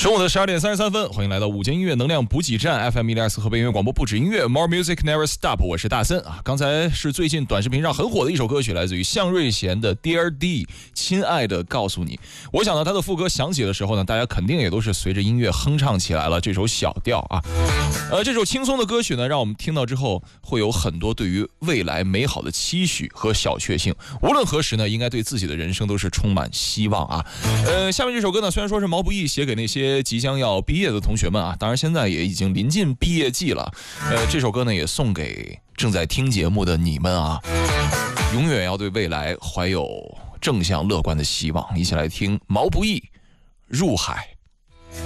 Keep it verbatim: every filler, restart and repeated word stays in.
中午的十二点三十三分，欢迎来到午间音乐能量补给站 F M 一零二四河北音乐广播，不止音乐 ，More Music Never Stop。我是大森啊。刚才是最近短视频上很火的一首歌曲，来自于向瑞贤的 Dear D， 亲爱的告诉你。我想呢，他的副歌响起的时候呢，大家肯定也都是随着音乐哼唱起来了这首小调啊。呃，这首轻松的歌曲呢，让我们听到之后会有很多对于未来美好的期许和小确幸。无论何时呢，应该对自己的人生都是充满希望啊。呃，下面这首歌呢，虽然说是毛不易写给那些即将要毕业的同学们啊，当然现在也已经临近毕业季了。呃，这首歌呢也送给正在听节目的你们啊，永远要对未来怀有正向乐观的希望。一起来听毛不易《入海》。